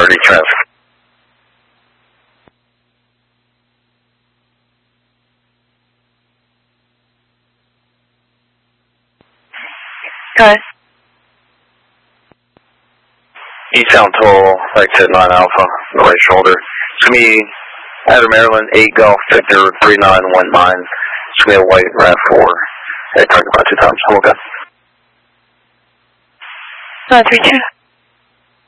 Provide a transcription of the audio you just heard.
30 traffic. Go ahead. Eastbound toll, exit 9 Alpha, the right shoulder. It's going to be Adder Maryland, 8 Golf, Victor 3919. It's going to be a white RAV4. I talked about 2 times. I'm okay. 932.